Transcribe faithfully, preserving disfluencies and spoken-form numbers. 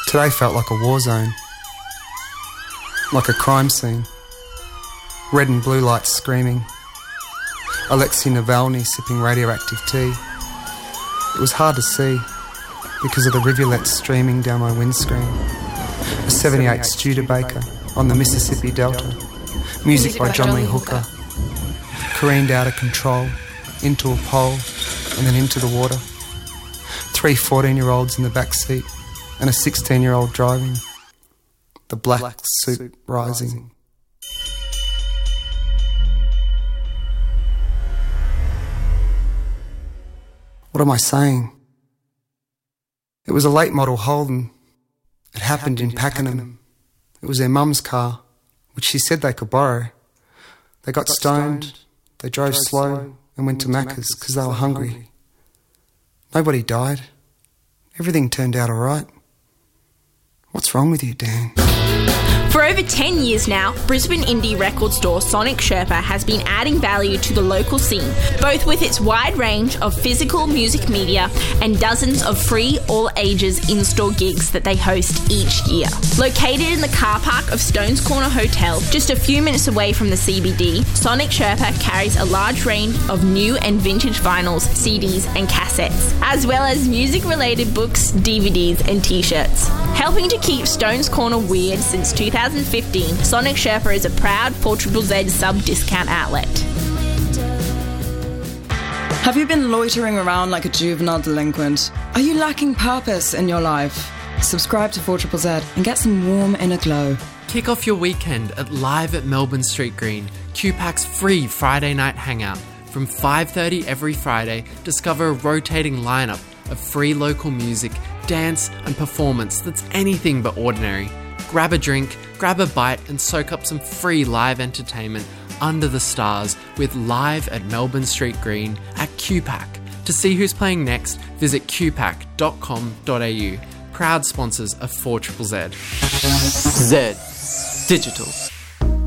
Today felt like a war zone, like a crime scene. Red and blue lights screaming. Alexei Navalny sipping radioactive tea. It was hard to see because of the rivulets streaming down my windscreen. A seventy-eight Studebaker on the Mississippi Delta. Music, Music by John Lee Hooker. Careened out of control, into a pole, and then into the water. Three fourteen-year-olds in the back seat and a sixteen-year-old driving. The black, black soup, soup rising. rising. What am I saying? It was a late model Holden. It happened in Pakenham. It was their mum's car, which she said they could borrow. They got stoned, they drove slow and went to Macca's because they were hungry. Nobody died. Everything turned out all right. What's wrong with you, Dan? For over ten years now, Brisbane indie record store Sonic Sherpa has been adding value to the local scene, both with its wide range of physical music media and dozens of free all-ages in-store gigs that they host each year. Located in the car park of Stones Corner Hotel, just a few minutes away from the C B D, Sonic Sherpa carries a large range of new and vintage vinyls, C Ds and cassettes, as well as music-related books, D V Ds and t-shirts. Helping to keep Stones Corner weird since two thousand fifteen, Sonic Sherpa is a proud four Z Z Z sub-discount outlet. Have you been loitering around like a juvenile delinquent? Are you lacking purpose in your life? Subscribe to four Z Z Z and get some warm inner glow. Kick off your weekend at Live at Melbourne Street Green, Q PAC's free Friday night hangout. From five thirty every Friday, discover a rotating lineup of free local music, dance and performance that's anything but ordinary. Grab a drink, grab a bite and soak up some free live entertainment under the stars with Live at Melbourne Street Green at Q PAC. To see who's playing next, visit q pac dot com dot a u. Proud sponsors of four Z Z Z. Z Digital.